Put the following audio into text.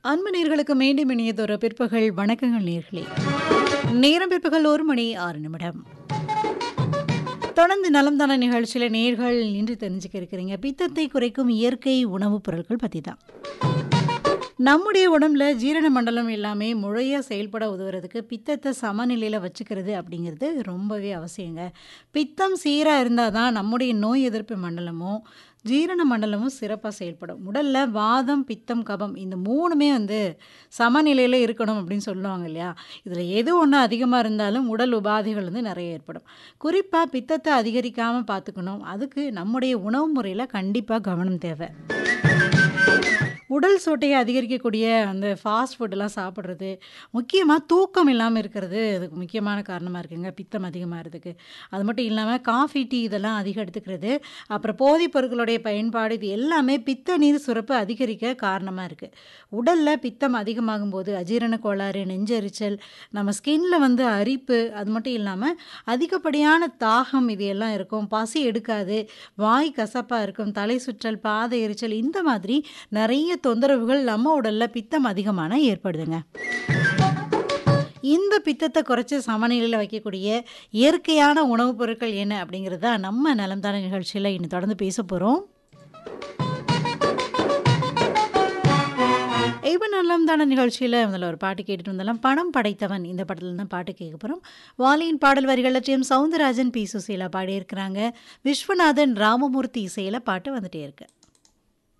அன்பு நேர்களுக்கு மீண்டும் இனியதொரு பிற்பகல் வணக்கங்கள் நேர்களே. நேரம் பிற்பகல் 1:06. தொடர்ந்து நலம் தான நிகழ்ச்சியில நேர்கள் இன்று தெரிஞ்சுக்க இருக்கிறீங்க. பித்தத்தை குறைக்கும் இயற்கை உணவுப் பொருட்கள் பத்தி தான். நம்முடைய உடம்புல ஜீரண மண்டலம் எல்லாமே முறையா செயல்பட உதவுறதுக்கு பித்தத்தை சமநிலையில வச்சுக்கிறது அப்படிங்கிறது ரொம்பவே அவசியங்க. பித்தம் சீரா இருந்தா தான் நம்முடைய நோய் எதிர்ப்பு மண்டலமும், ஜீரண மண்டலமும் சிறப்பா செயல்படும். உடல்ல வாதம், பித்தம், கபம் இந்த 3மே சமநிலையில இருக்கணும் அப்படின்னு சொல்லுவாங்க இல்லையா? இதுல எது ஒண்ணு அதிகமா இருந்தாலும் உடல் உபாதைகள் நெறைய ஏற்படும். குறிப்பா பித்தத்தை அதிகரிக்காம பார்த்துக்கணும். அதுக்கு நம்முடைய உணவு முறையில கண்டிப்பா கவனம் தேவை. உடல் சூட்டைய அதிகரிக்கக்கூடிய அந்த ஃபாஸ்ட் ஃபுட்டெல்லாம் சாப்பிட்றது, முக்கியமா தூக்கம் இல்லாம இருக்கிறது அதுக்கு முக்கியமான காரணமா இருக்குங்க, பித்தம் அதிகமாகறதுக்கு. அது மட்டும் இல்லாம காஃபி, டீ இதெல்லாம் அதிகம் எடுத்துக்கிறது, அப்புறம் போதைப் பொருட்களுடைய பயன்பாடு இது எல்லாமே பித்த நீர் சுரப்பு அதிகரிக்க காரணமா இருக்கு. உடல்ல பித்தம் அதிகமாகும்போது அஜீரண கோளாறு, நெஞ்செரிச்சல், நம்ம ஸ்கின்ல அரிப்பு, அது மட்டும் இல்லாம அதிகப்படியான தாகம் இது எல்லாம் இருக்கும். பசி எடுக்காது, வாய் கசப்பா இருக்கும், தலை சுற்றல், பாத எரிச்சல் இந்த மாதிரி நிறைய தொந்தரவுகள் நம்ம உடல்ல பித்தம் அதிகமான ஏற்படுதுங்க. இந்த பித்தத்தை குறைச்சு சமநிலையில வைக்கக்கூடிய இயற்கையான உணவுப் பொருட்கள் என்ன அப்படிங்கிறது தான் நம்ம நலம் தான நிகழ்ச்சியில இனி தொடர்ந்து பேச போறோம். இப்ப நலம் தான நிகழ்ச்சியில முதல்ல ஒரு பாட்டு கேட்டுட்டு வந்தாலும், பணம் படைத்தவன் இந்த படத்துல தான் பாட்டு கேட்க போறோம். வாலியின் பாடல் வரிகள்ல டி.எம். சௌந்தரராஜன், பி. சுசீலா பாடியிருக்கிறாங்க. விஸ்வநாதன், ராமமூர்த்தி இசையில பாட்டு வந்துட்டே இருக்கு.